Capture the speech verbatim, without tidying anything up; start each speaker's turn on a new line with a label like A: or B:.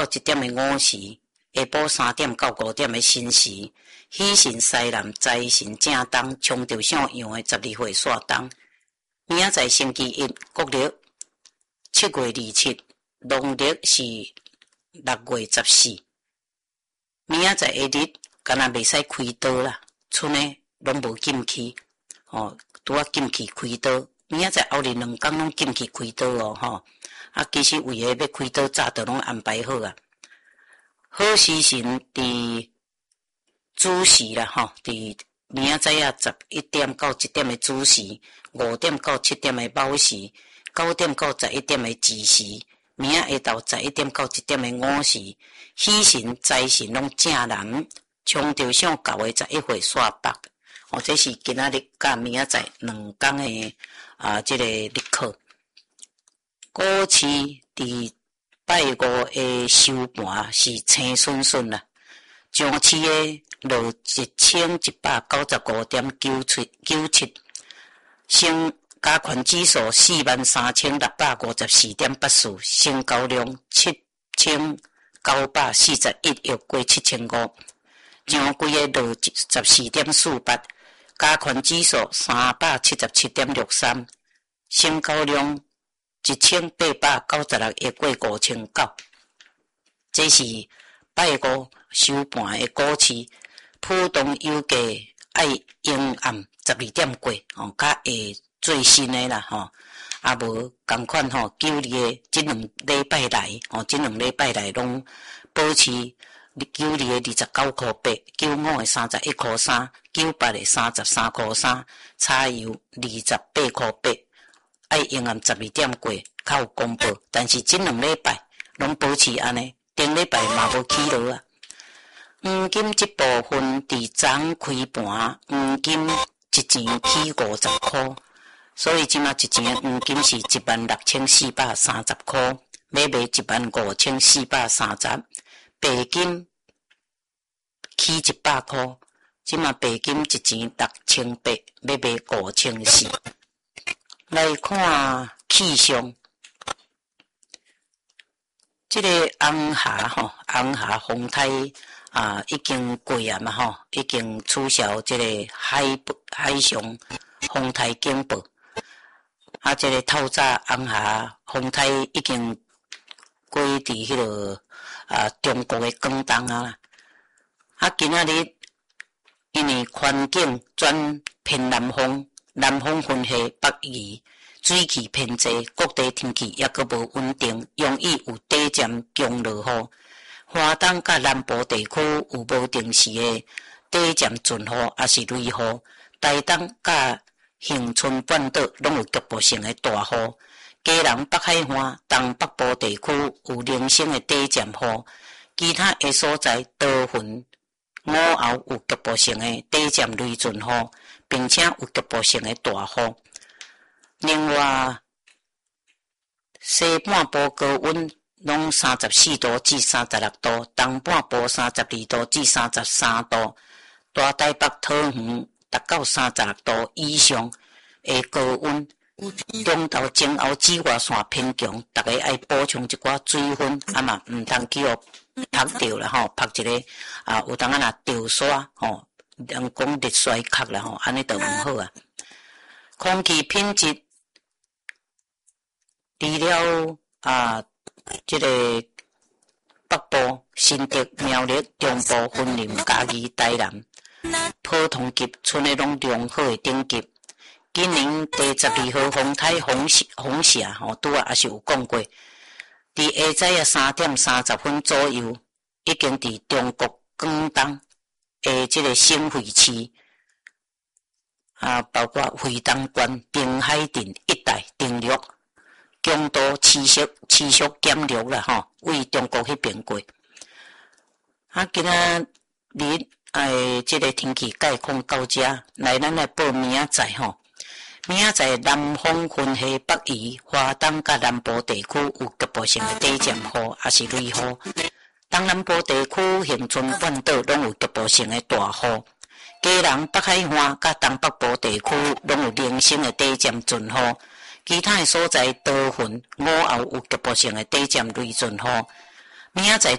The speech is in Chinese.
A: 到一点的午时，下晡三点到五点的申时，喜神西南，财神正东，冲着上阳的十二岁煞东。明仔载星期一，国历七月二七，农历是六月十四。明仔载下日，敢若袂使开刀啦，剩诶拢无禁气，吼，拄啊禁气开刀。明仔载后日两工拢禁气开刀哦，吼。啊，其实为个要开刀早都拢安排好啊。好时辰伫子时啦，吼，伫明仔载啊十一点到一点的子时，五点到七点的卯时，九点到十一点的子时，明仔下昼十一点到一点的午时，喜神、财神拢正南，冲着上九的十一岁煞北。哦，这是今仔日甲明仔载两天的啊，这个日课。古市伫拜五的收盘是青顺顺啦，上市的落一千一百九十五点九七九七，升加权指数四万三千六百五十四点八四，成交量七千九百四十一亿过七千五，上柜的落十四点四八，加权指数三百七十七点六三，成交量一千八百九十六亿过五千九，这是拜五收盘的股市，普通油价爱阴暗十二点过，哦，较下最新的啦，吼，啊无共款吼，九二的即两礼拜来，哦，即两礼拜来拢保持九二的二十九块八，九五的三十一块三，九八的三十三块三，柴油二十八块八。爱阴暗十二点过，较有公布，但是即两礼拜拢保持安尼，顶礼拜嘛无起落啊。黄金即部分伫昨开盘，黄金一钱起五十箍，所以即马一钱黄金是一万六千四百三十箍，要卖一万五千四百三十。白金起一百箍，即马白金一钱六千八，要卖五千四。来看气象，这个红霞吼，红霞风台啊已经过啊嘛吼，已经取消这个海海上风台警报。啊，这个透早红霞风台已经过伫迄个啊中国的广东啊啦。啊，今仔日因为环境转偏南风。南风分下北移，水汽偏济，各地天气也阁无稳定，容易有短暂强落雨。华东甲南部地区有无定时的短暂阵雨，也是雷雨。台东甲恒春半岛拢有局部性的大雨。基隆北海岸、东北部地区有零星的短暂雨，其他的所在多云。午后有局部性的短暂雷阵雨，并且有局部性的大雨。另外，西半部高温拢三十四度至三十六度，东半部三十二度至三十三度，大台北、桃园达到三十六度以上的高温。中昼前后紫外线偏强，大家爱补充一寡水分，啊嘛毋通去互晒着啦吼，晒一个啊有当啊若掉沙吼，人讲日衰壳啦吼，安尼就毋好啊。空气品质除了啊，这个北部、新竹、苗栗、中部、云林、嘉义、台南、普通级，剩诶拢良好诶等级。今年第十二号风台风风下吼，拄啊也是有讲过，伫下早啊三点三十分左右，已經伫中國廣東誒即個省會市啊，包括惠東縣、濱海鎮一帶登陸，強度持續持續減弱啦吼，為中國迄邊過。啊，今仔日誒即個天氣概況到這，來咱來報明仔載吼。明仔載南風分下北移，華東甲南部地區有局部性的短暫雨，也是雷雨。東南部地區恆春半島攏有局部性的大雨，基隆北海岸甲東北部地區攏有零星的短暫陣雨，其他的所在多雲，午後有局部性的短暫雷陣雨。 明仔载